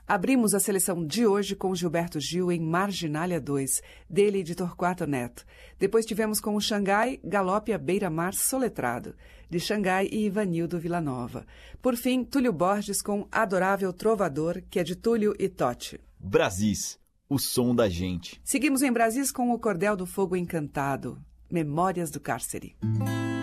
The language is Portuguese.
Abrimos a seleção de hoje com Gilberto Gil em Marginália 2, dele e de Torquato Neto. Depois tivemos com o Xangai, Galope à Beira-Mar Soletrado, de Xangai e Ivanildo Villanova. Por fim, Túlio Borges com Adorável Trovador, que é de Túlio e Totti. Brasis, o som da gente. Seguimos em Brasis com o Cordel do Fogo Encantado, Memórias do Cárcere.